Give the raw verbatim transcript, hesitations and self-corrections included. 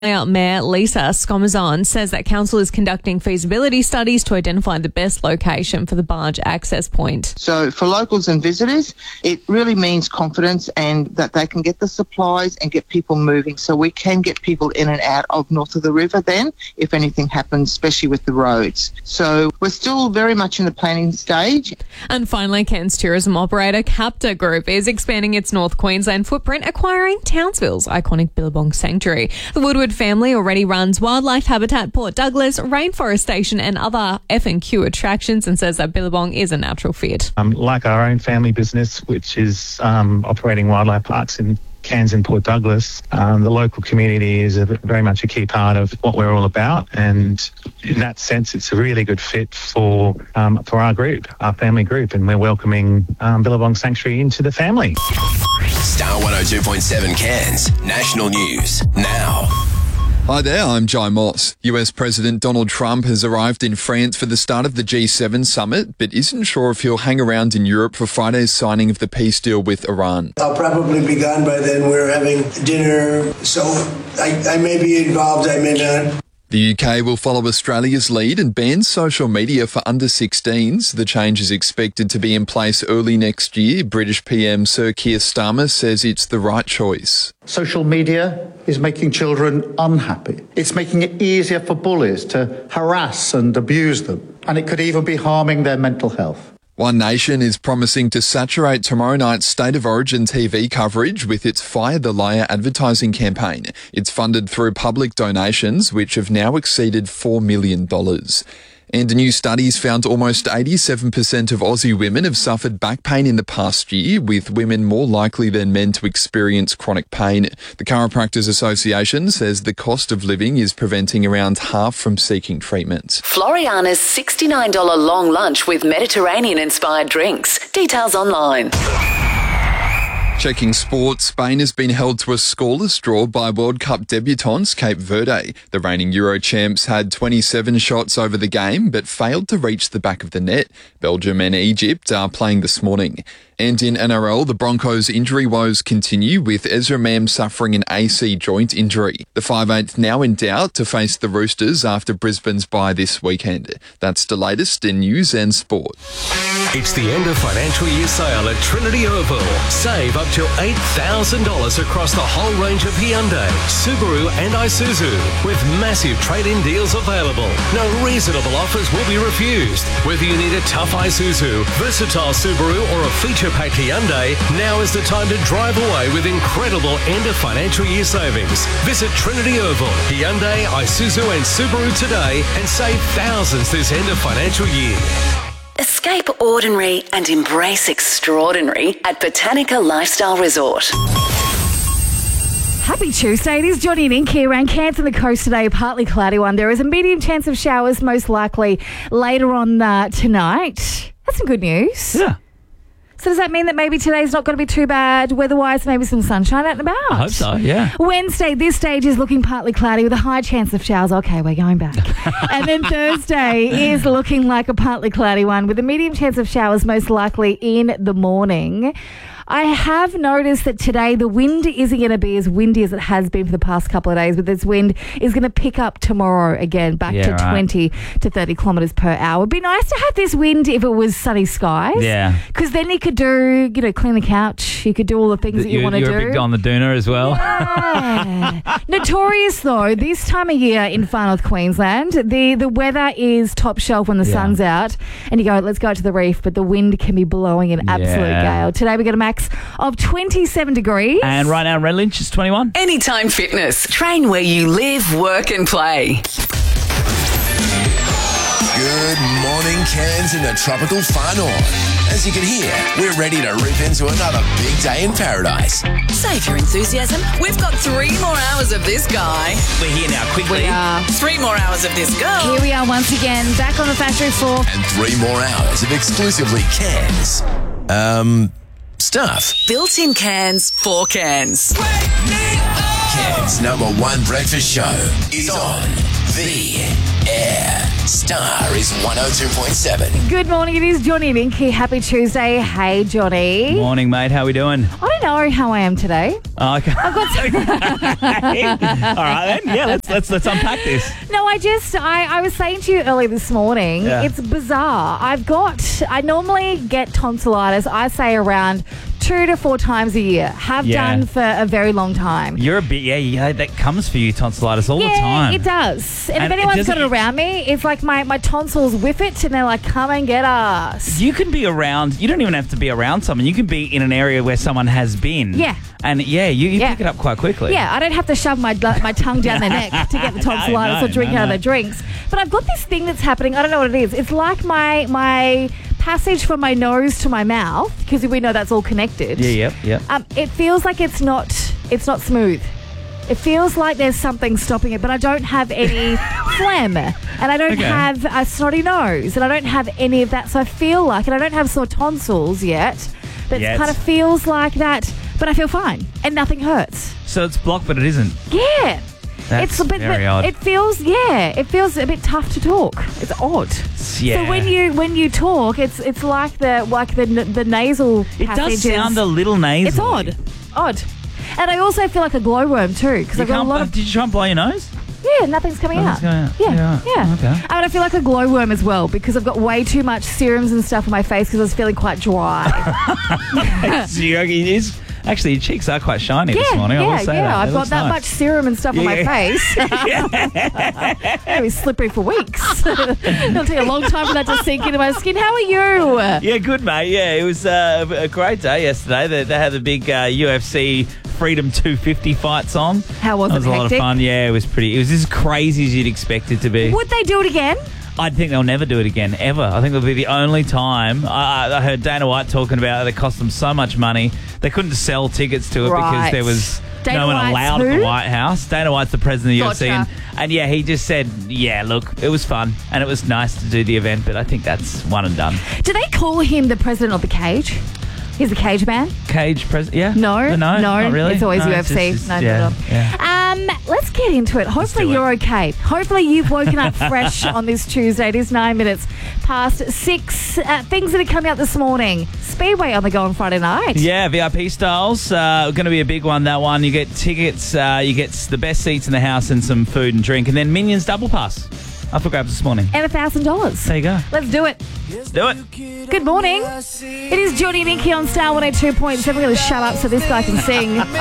Mayor Lisa Skomazon says that council is conducting feasibility studies to identify the best location for the barge access point. So for locals and visitors, it really means confidence and that they can get the supplies and get people moving, so we can get people in and out of north of the river then if anything happens, especially with the roads. So we're still very much in the planning stage. And finally, Cairns tourism operator Capta Group is expanding its North Queensland footprint, acquiring Townsville's iconic Billabong Sanctuary. The Woodward family already runs Wildlife Habitat Port Douglas, Rainforest Station and other F and Q attractions, and says that Billabong is a natural fit. Um, like our own family business, which is um, operating wildlife parks in Cairns and Port Douglas, um, the local community is a, very much a key part of what we're all about, and in that sense it's a really good fit for um, for our group, our family group, and we're welcoming um, Billabong Sanctuary into the family. Star one oh two point seven Cairns, national news now. Hi there, I'm Jai Moss. U S President Donald Trump has arrived in France for the start of the G seven summit, but isn't sure if he'll hang around in Europe for Friday's signing of the peace deal with Iran. I'll probably be gone by then. We're having dinner, so I, I may be involved, I may not. The U K will follow Australia's lead and ban social media for under sixteens. The change is expected to be in place early next year. British P M Sir Keir Starmer says it's the right choice. Social media is making children unhappy. It's making it easier for bullies to harass and abuse them, and it could even be harming their mental health. One Nation is promising to saturate tomorrow night's State of Origin T V coverage with its Fire the Liar advertising campaign. It's funded through public donations, which have now exceeded four million dollars. And a new study's found almost eighty-seven percent of Aussie women have suffered back pain in the past year, with women more likely than men to experience chronic pain. The Chiropractors Association says the cost of living is preventing around half from seeking treatment. Floriana's sixty-nine dollars long lunch with Mediterranean-inspired drinks. Details online. Checking sports, Spain has been held to a scoreless draw by World Cup debutants Cape Verde. The reigning Euro champs had twenty-seven shots over the game but failed to reach the back of the net. Belgium and Egypt are playing this morning. And in N R L, the Broncos' injury woes continue, with Ezra Mam suffering an A C joint injury. The five eighth now in doubt to face the Roosters after Brisbane's bye this weekend. That's the latest in news and sport. It's the end of financial year sale at Trinity Oval. Save up to eight thousand dollars across the whole range of Hyundai, Subaru and Isuzu, with massive trade-in deals available. No reasonable offers will be refused. Whether you need a tough Isuzu, versatile Subaru or a feature-packed Hyundai, now is the time to drive away with incredible end of financial year savings. Visit Trinity Oval, Hyundai, Isuzu and Subaru today and save thousands this end of financial year. Escape ordinary and embrace extraordinary at Botanica Lifestyle Resort. Happy Tuesday. It is Johnny and Ink here around Cairns and the coast today. Partly cloudy one. There is a medium chance of showers, most likely later on uh, tonight. That's some good news. Yeah. So does that mean that maybe today's not going to be too bad weather-wise, maybe some sunshine out and about? I hope so, yeah. Wednesday, this stage is looking partly cloudy with a high chance of showers. Okay, we're going back. And then Thursday is looking like a partly cloudy one with a medium chance of showers, most likely in the morning. I have noticed that today the wind isn't going to be as windy as it has been for the past couple of days, but this wind is going to pick up tomorrow again, back Yeah, to right. twenty to thirty kilometres per hour. It'd be nice to have this wind if it was sunny skies. Yeah. Because then you could do, you know, clean the couch. You could do all the things that you, You- want to do. You're a big on the doona as well. Yeah. Notorious though, this time of year in far north Queensland, the, the weather is top shelf when the Yeah. sun's out and you go, let's go to the reef, but the wind can be blowing an absolute Yeah. gale. Today we got a max of twenty-seven degrees. And right now, Red Lynch is twenty-one. Anytime Fitness. Train where you live, work and play. Good morning, Cairns in the tropical far north. As you can hear, we're ready to rip into another big day in paradise. Save your enthusiasm. We've got three more hours of this guy. We're here now, quickly. We are. Three more hours of this girl. Here we are once again, back on the factory floor. And three more hours of exclusively Cairns. Um, stuff. Built-in cans for cans. Cairns Melbourne's number one breakfast show is on the air. Star is one oh two point seven. Good morning, it is Johnny and Inky. Happy Tuesday. Hey, Johnny. Morning, mate. How we doing? I don't know how I am today. Oh, okay. I've got some- All right, then. Yeah, let's let's let's unpack this. No, I just, I, I was saying to you earlier this morning, Yeah. it's bizarre. I've got, I normally get tonsillitis, I say around two to four times a year. Have Yeah. done for a very long time. You're a bit, yeah, yeah, that comes for you, tonsillitis, all yeah, the time. it does. And, And if it anyone's got it doesn't- around me, it's like my, my tonsils whiff it and they're like, come and get us. You can be around, you don't even have to be around someone. You can be in an area where someone has been. Yeah. And yeah, you, you Yeah. pick it up quite quickly. Yeah, I don't have to shove my my tongue down their neck to get the tonsillitis no, or drink no, out of no. their drinks. But I've got this thing that's happening. I don't know what it is. It's like my my passage from my nose to my mouth, because we know that's all connected. Yeah, yep, yep. Um, it feels like it's not it's not smooth. It feels like there's something stopping it, but I don't have any phlegm, and I don't Okay. have a snotty nose, and I don't have any of that. So I feel like, and I don't have sore tonsils yet, but Yet. it kind of feels like that. But I feel fine, and nothing hurts. So it's blocked, but it isn't. Yeah. That's it's a bit, very but odd. It feels, yeah, it feels a bit tough to talk. It's odd. Yeah. So when you when you talk, it's it's like the like the the nasal It passage does sound is, a little nasal. It's odd, odd. And I also feel like a glowworm too, because You I've got a can't, lot of did you try and blow your nose? yeah, nothing's coming Nothing's out. coming out. Yeah, Yeah, yeah. okay. I mean, I feel like a glowworm as well because I've got way too much serums and stuff on my face because I was feeling quite dry. So you reckon it is? Actually, your cheeks are quite shiny this yeah, morning. I yeah, will say yeah. that. I've It got looks that nice. much serum and stuff on my Yeah. face. It was slippery for weeks. It'll take a long time for that to sink into my skin. How are you? Yeah, good, mate. Yeah, it was uh, a great day yesterday. They, they had the big uh, U F C Freedom two fifty fights on. How was It it? was a lot of Hectic? fun. Yeah, it was pretty. It was as crazy as you'd expect it to be. Would they do it again? I think they'll never do it again, ever. I think it'll be the only time. I, I heard Dana White talking about it. It cost them so much money. They couldn't sell tickets to it Right. because there was Dana no one White's allowed at who? the White House. Dana White's the president of the U F C. And, Gotcha. and yeah, he just said, yeah, look, it was fun and it was nice to do the event, but I think that's one and done. Do they call him the president of the cage? He's the cage man? Cage president, yeah? No, no, no, not really. it's always No, U F C. just- no, yeah, no, no. yeah. Um, let's get into it. Hopefully do it. you're okay. Hopefully you've woken up fresh on this Tuesday. It is nine minutes past six. Uh, things that are coming out this morning. Speedway on the go on Friday night. Yeah, V I P styles. Uh, going to be a big one, that one. You get tickets, uh, you get the best seats in the house and some food and drink. And then Minions Double Pass. Up for grabs this morning. And a thousand dollars. There you go. Let's do it. Do it. Good morning. It is Johnny and Inky on Star one oh two point seven. We're going to shut up so this guy can sing.